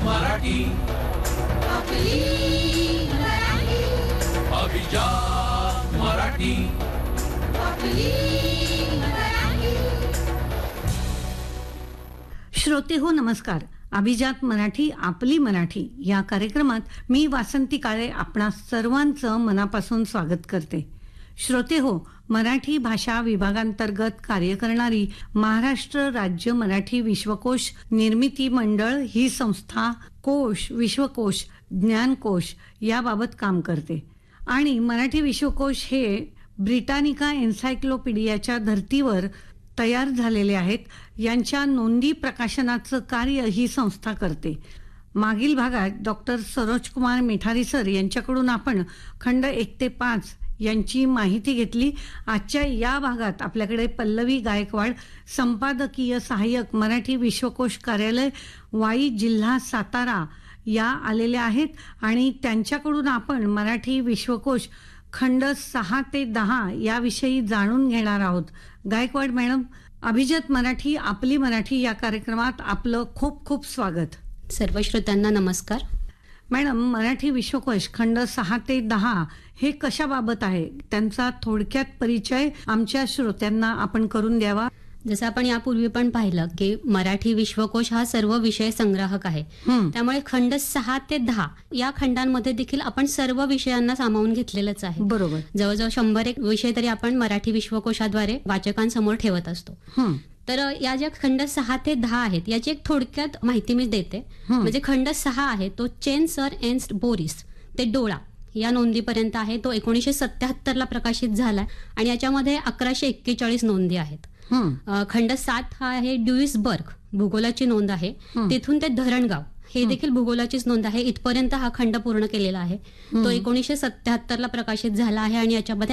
मराठी आपली मराठी अभिजात मराठी आपली मराठी. श्रोते हो नमस्कार. अभिजात मराठी आपली मराठी या कार्यक्रमात मी वासंती काळे आपणा सर्वांचं मनापासून स्वागत करते. श्रोते हो, मराठी भाषा विभागांतर्गत कार्य करणारी महाराष्ट्र राज्य मराठी विश्वकोश निर्मिती मंडळ ही संस्था कोश, विश्वकोश, ज्ञानकोश याबाबत काम करते आणि मराठी विश्वकोश हे ब्रिटानिका एन्सायक्लोपीडियाच्या धर्तीवर तयार झालेले आहेत. यांच्या नोंदी प्रकाशनाचं कार्य ही संस्था करते. मागील भागात डॉक्टर सरोजकुमार मिठारी सर यांच्याकडून आपण खंड 1 ते 5 यांची माहिती घेतली. आजच्या या भागात आपल्याकडे पल्लवी गायकवाड, संपादकीय सहाय्यक, मराठी विश्वकोश कार्यालय, वाई, जिल्हा सातारा या आलेल्या आहेत आणि त्यांच्याकडून आपण मराठी विश्वकोश खंड 6 ते 10 याविषयी जाणून घेणार आहोत. गायकवाड मॅडम, अभिजात मराठी आपली मराठी या कार्यक्रमात आपलं खूप खूप स्वागत. सर्व श्रोत्यांना नमस्कार. मॅडम, मराठी विश्वकोश खंड 6 ते 10 हे कशाबाबत आहे, त्यांचा थोडक्यात परिचय आमच्या श्रोत्यांना आपण करून द्यावा. जसं आपण यापूर्वी पण पाहिलं की मराठी विश्वकोश हा सर्व विषय संग्राहक आहे. त्यामुळे खंड 6 ते 10 या खंडांमध्ये देखील आपण सर्व विषयांना सामावून घेतलेलंच आहे. बरोबर. जवळजवळ 101 विषय तरी आपण मराठी विश्वकोशाद्वारे वाचकांसमोर ठेवत असतो. तर या ज्या खंड 6 ते 10 आहेत याची एक थोडक्यात माहिती मी देते. म्हणजे खंड 6 आहे तो चेन सर एन्स्ट बोरिस ते डोळा या नोंदीपर्यंत आहे. तो 1977 ला प्रकाशित झालाय आणि याच्यामध्ये 1141 नोंदी आहेत. खंड 7 हा आहे ड्युईसबर्ग, भूगोलाची नोंद आहे. तिथून ते धरणगाव हे देखील भूगोलाचीच नोंद आहे. इथपर्यंत हा खंड पूर्ण केलेला आहे. तो 1977 ला प्रकाशित झाला आहे आणि याच्यामध्ये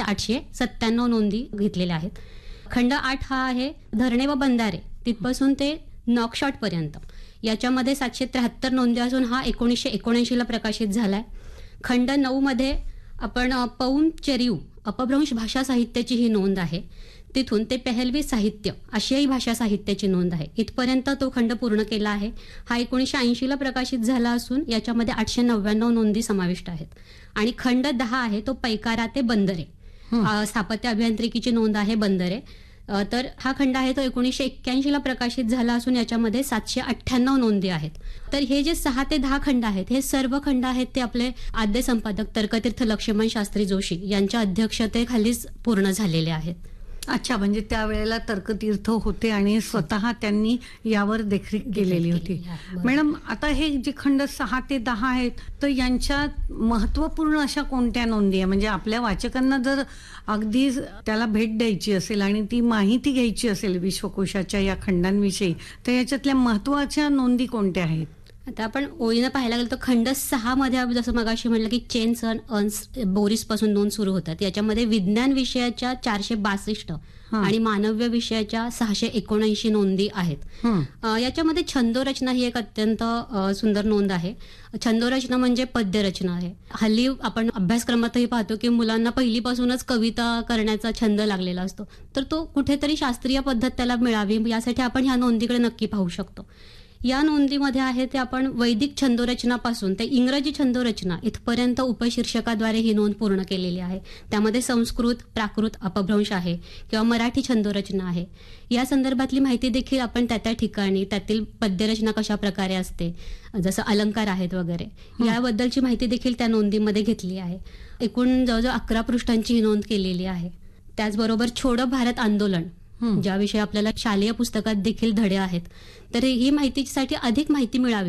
897 नोंदी घेतलेल्या आहेत. खंड 8 हा आहे धरणे व बंधारे, तिथपासून ते नॉकशॉट पर्यंत. याच्यामध्ये 773 नोंदी असून हा 1979 ला प्रकाशित झालाय. खंड 9 मध्ये आपण पौन चेरिव अपभ्रंश भाषा साहित्याची ही नोंद आहे. तिथून ते पेहलवी साहित्य आशियाई भाषा साहित्याची नोंद आहे. इथपर्यंत तो खंड पूर्ण केला आहे. हा 1980 ला प्रकाशित झाला असून याच्यामध्ये 899 नोंदी समाविष्ट आहेत. आणि खंड 10 आहे तो पैकारा ते बंदरे, स्थापत्य अभियांत्रिकीची नोंद आहे बंदरे. तर हा खंड आहे तो 1981 ला प्रकाशित झाला असून याच्यामध्ये 798 नोंदी आहेत. तर हे जे 6 ते 10 खंड आहेत हे सर्व खंड आहेत ते आपले आद्य संपादक तर्कतीर्थ लक्ष्मण शास्त्री जोशी यांच्या अध्यक्षतेखालीच पूर्ण झालेले आहेत. अच्छा, म्हणजे त्यावेळेला तर्कतीर्थ होते आणि स्वतः त्यांनी यावर देखरेख केलेली होती. मॅडम, आता हे जे खंड 6 ते 10 आहेत तर यांच्यात महत्वपूर्ण अशा कोणत्या नोंदी आहे, म्हणजे आपल्या वाचकांना जर अगदी त्याला भेट द्यायची असेल आणि ती माहिती घ्यायची असेल विश्वकोशाच्या या खंडांविषयी, तर याच्यातल्या महत्वाच्या नोंदी कोणत्या आहेत? आता आपण ओळीनं पाहायला गेलो तर खंड 6 मध्ये जसं मगाशी म्हटलं की चेन सन अर्न्स्ट बोरिस पासून नोंद सुरू होतात. याच्यामध्ये विज्ञान विषयाच्या 462 आणि मानव्य विषयाच्या 679 नोंदी आहेत. याच्यामध्ये छंदोरचना ही एक अत्यंत सुंदर नोंद आहे. छंदोरचना म्हणजे पद्यरचना आहे. हल्ली आपण अभ्यासक्रमातही पाहतो की मुलांना पहिलीपासूनच कविता करण्याचा छंद लागलेला असतो. तर तो कुठेतरी शास्त्रीय पद्धत त्याला मिळावी यासाठी आपण ह्या नोंदीकडे नक्की पाहू शकतो. या नोंदीमध्ये आहे ते आपण वैदिक छंदोरचनापासून ते इंग्रजी छंदोरचना इथपर्यंत उपशीर्षकाद्वारे ही नोंद पूर्ण केलेली आहे. त्यामध्ये संस्कृत, प्राकृत, अपभ्रंश आहे किंवा मराठी छंदोरचना आहे. या संदर्भातली माहिती देखील आपण त्या ठिकाणी त्यातील पद्यरचना कशा प्रकारे असते, जसं अलंकार आहेत वगैरे, याबद्दलची माहिती देखील त्या नोंदीमध्ये घेतली आहे. एकूण जवळजवळ 11 पृष्ठांची ही नोंद केलेली आहे. त्याचबरोबर छोडो भारत आंदोलन ज्याविषयी आपल्याला शालेय पुस्तकात देखील धडे आहेत. तर ही माहितीसाठी अधिक माहिती मिळावी